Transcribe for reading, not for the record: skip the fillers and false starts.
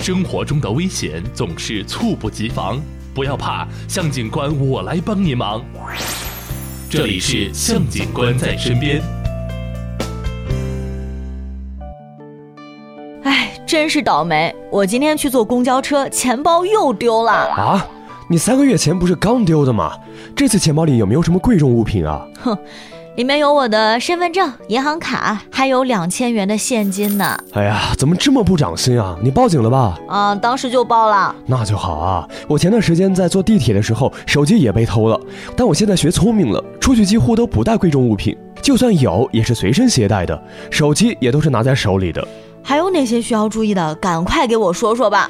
生活中的危险总是猝不及防，不要怕，向警官我来帮您忙。这里是向警官在身边。 真是倒霉，我今天去坐公交车，钱包又丢了啊！你3个月前不是刚丢的吗？这次钱包里有没有什么贵重物品啊？ 哼，里面有我的身份证、银行卡，还有2000元的现金呢。 哎呀，怎么这么不长心啊？你报警了吧？ 当时就报了。 那就好啊。我前段时间在坐地铁的时候，手机也被偷了，但我现在学聪明了，出去几乎都不带贵重物品，就算有也是随身携带的，手机也都是拿在手里的。 还有哪些需要注意的？赶快给我说说吧。